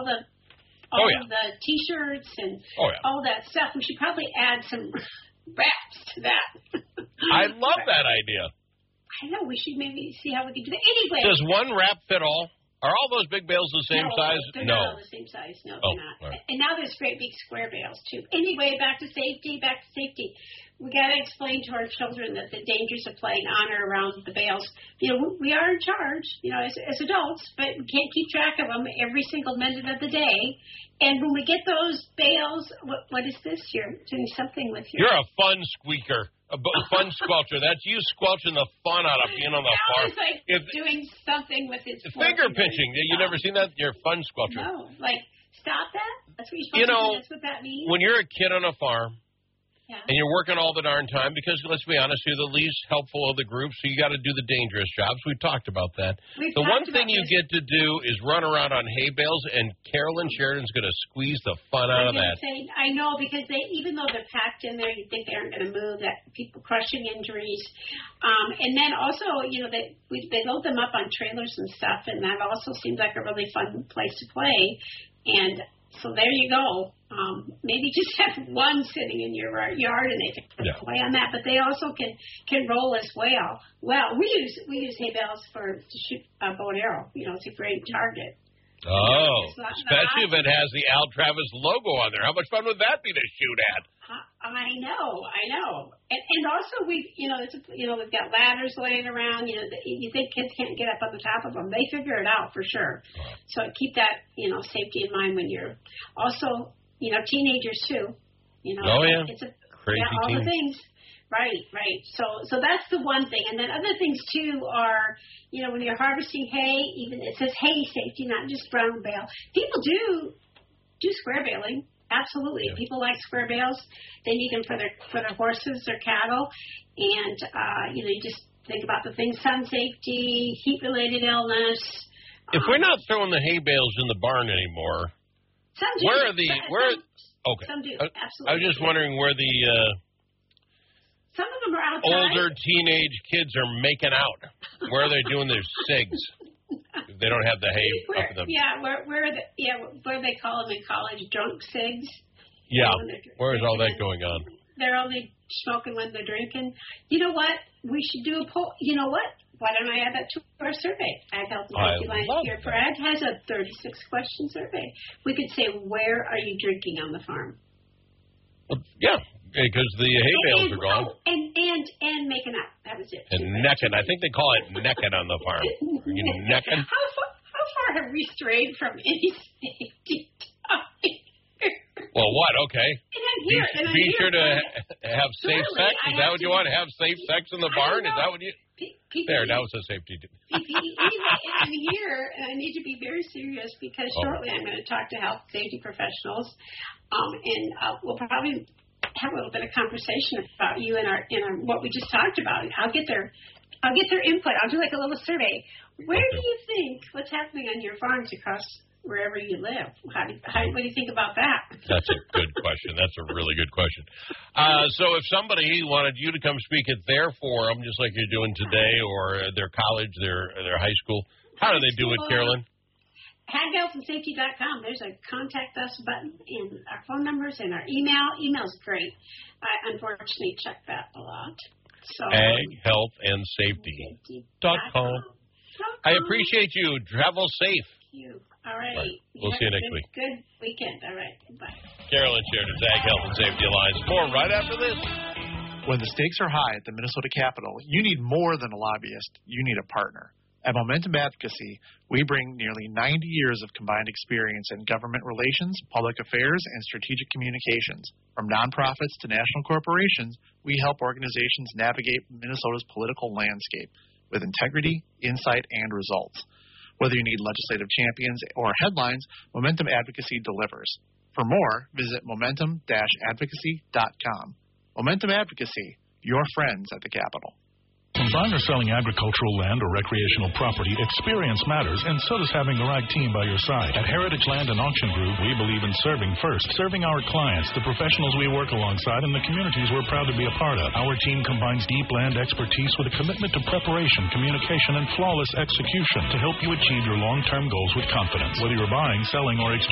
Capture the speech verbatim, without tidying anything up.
all the all oh, yeah. the T-shirts and oh, yeah. all that stuff. We should probably add some wraps to that. I love that idea. I know. We should maybe see how we can do that. Anyway. Does one wrap fit all? Are all those big bales the same no, size? They're no. not all the same size. No, oh, they're not. Right. And now there's great big square bales, too. Anyway, back to safety, back to safety. We got to explain to our children that the dangers of playing on or around the bales. You know, we are in charge, you know, as, as adults, but we can't keep track of them every single minute of the day. And when we get those bales, what, what is this? You're doing something with your... You're a fun squeaker. A fun squelcher. That's you squelching the fun out of being on the farm. It's like if, doing something with its finger pinching. You never seen that? You're a fun squelcher. No, like stop that. That's what you're supposed you know, to do. That's what that means. When you're a kid on a farm, yeah. and you're working all the darn time, because let's be honest, you're the least helpful of the group, so you got to do the dangerous jobs. We've talked about that. We've the one thing this. you get to do is run around on hay bales, and Carolyn Sheridan's going to squeeze the fun out of that. Say, I know, because they, even though they're packed in there, you think they aren't going to move. That people crushing injuries, um, and then also, you know, they we, they load them up on trailers and stuff, and that also seems like a really fun place to play. And so there you go. Um, maybe just have one sitting in your yard and they can yeah. play on that. But they also can, can roll as well. Well, we use we use hay bales for to shoot a bow and arrow. You know, it's a great target. Oh, not, especially not, if it has the Al Travis logo on there. How much fun would that be to shoot at? I know, I know, and and also we, you know, it's, you know, we've got ladders laying around. You know, the, you think kids can't get up on the top of them? They figure it out for sure. So keep that, you know, safety in mind when you're also, you know, teenagers too. You know, oh yeah, it's a, crazy yeah, all teen. the things. Right, right. So, so that's the one thing, and then other things too are, you know, when you're harvesting hay, even it says hay safety, not just brown bale. People do do square baling. Absolutely. Yeah. People like square bales. They need them for their for their horses, their cattle, and uh, you know, you just think about the things: sun safety, heat-related illness. If um, we're not throwing the hay bales in the barn anymore, some do. where are the some, where? Okay. Some do. Absolutely. I was just wondering where the uh, some of them are outside. Older teenage kids are making out. Where are they doing their cigs? They don't have the hay where, up in them. Yeah, where where the yeah where they call them in college, drunk cigs. Yeah, you know, where is all that going on? They're only smoking when they're drinking. You know what? We should do a poll. You know what? Why don't I add that to our survey? Ag Health and Safety Alliance here for Ag has a thirty-six question survey. We could say, where are you drinking on the farm? Well, yeah, because the hay bales and, are gone. Oh, and and and making out. That was it. And necking. I think they call it necking on the farm. You know, necking. How far, how far have we strayed from any safety topic? Well, what? Okay. And I'm here. Be, and I'm be here sure to for have safe Totally. sex. I Is that what to, you want? Have safe sex in the barn? Is that what you? P- P- there, that was a safety. P P E. Anyway, and I'm here, and I need to be very serious because oh. shortly I'm going to talk to health safety professionals, um, and uh, we'll probably have a little bit of conversation about you and our, and our what we just talked about. I'll get their, I'll get their input. I'll do like a little survey. Where okay. do you think what's happening on your farms across wherever you live? How do, how, what do you think about that? That's a good question. That's a really good question. Uh, so if somebody wanted you to come speak at their forum, just like you're doing today, or their college, their their high school, how do they do it, Carolyn? ag health and safety dot com. There's a contact us button and our phone numbers and our email. Email's great. I unfortunately check that a lot. So ag health and safety dot com. I appreciate you. Travel safe. Thank you. All right. Right. We'll see you next good, week. Good weekend. All right. Bye. Carolyn Sheridan's Ag Health and Safety Alliance. More right after this. When the stakes are high at the Minnesota Capitol, you need more than a lobbyist. You need a partner. At Momentum Advocacy, we bring nearly ninety years of combined experience in government relations, public affairs, and strategic communications. From nonprofits to national corporations, we help organizations navigate Minnesota's political landscape with integrity, insight, and results. Whether you need legislative champions or headlines, Momentum Advocacy delivers. For more, visit momentum dash advocacy dot com. Momentum Advocacy, your friends at the Capitol. When buying or selling agricultural land or recreational property, experience matters, and so does having the right team by your side. At Heritage Land and Auction Group, we believe in serving first, serving our clients, the professionals we work alongside, and the communities we're proud to be a part of. Our team combines deep land expertise with a commitment to preparation, communication, and flawless execution to help you achieve your long-term goals with confidence. Whether you're buying, selling, or exchanging,